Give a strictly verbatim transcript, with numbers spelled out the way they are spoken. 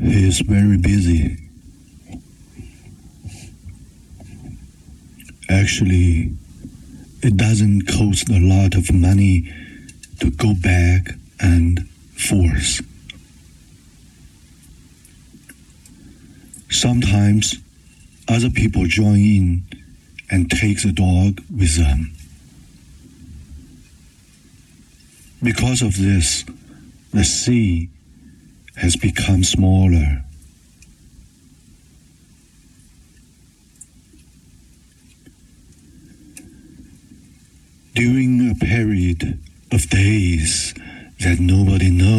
He is very busy. Actually, it doesn't cost a lot of money to go back and forth. Sometimes other people join in and take the dog with them. Because of this, the sea has become smaller. During a period of days that nobody knows,